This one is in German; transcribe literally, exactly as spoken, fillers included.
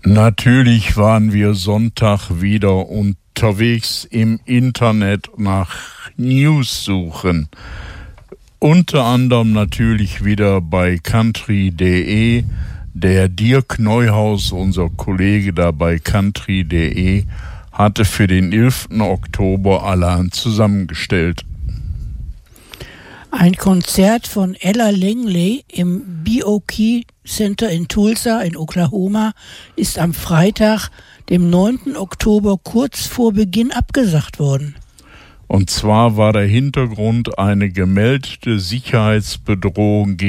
Natürlich waren wir Sonntag wieder unterwegs im Internet nach News suchen. Unter anderem natürlich wieder bei country punkt de. Der Dirk Neuhaus, unser Kollege da bei country punkt de, hatte für den elften Oktober Alarm zusammengestellt. Ein Konzert von Ella Langley im B O K Center in Tulsa in Oklahoma ist am Freitag, dem neunten Oktober, kurz vor Beginn abgesagt worden. Und zwar war der Hintergrund eine gemeldete Sicherheitsbedrohung gegen